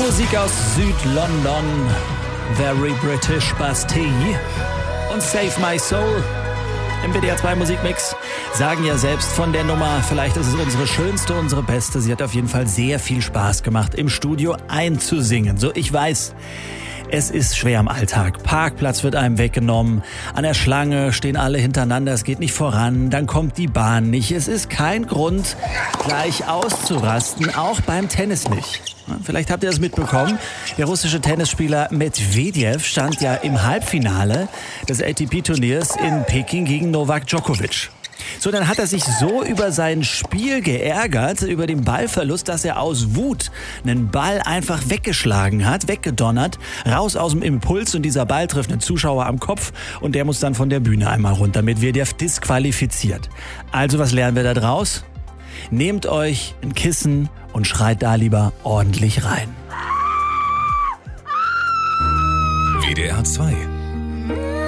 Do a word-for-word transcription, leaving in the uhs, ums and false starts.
Musik aus Süd-London, Very British Bastille und Save My Soul im W D R zwei Musikmix. Sagen ja selbst von der Nummer, vielleicht ist es unsere schönste, unsere beste. Sie hat auf jeden Fall sehr viel Spaß gemacht, im Studio einzusingen. So, ich weiß, es ist schwer im Alltag. Parkplatz wird einem weggenommen. An der Schlange stehen alle hintereinander. Es geht nicht voran. Dann kommt die Bahn nicht. Es ist kein Grund, gleich auszurasten. Auch beim Tennis nicht. Vielleicht habt ihr das mitbekommen. Der russische Tennisspieler Medvedev stand ja im Halbfinale des A T P-Turniers in Peking gegen Novak Djokovic. So, dann hat er sich so über sein Spiel geärgert, über den Ballverlust, dass er aus Wut einen Ball einfach weggeschlagen hat, weggedonnert, raus aus dem Impuls, und dieser Ball trifft einen Zuschauer am Kopf und der muss dann von der Bühne einmal runter. Medvedev disqualifiziert. Also, was lernen wir da draus? Nehmt euch ein Kissen und schreit da lieber ordentlich rein. W D R zwei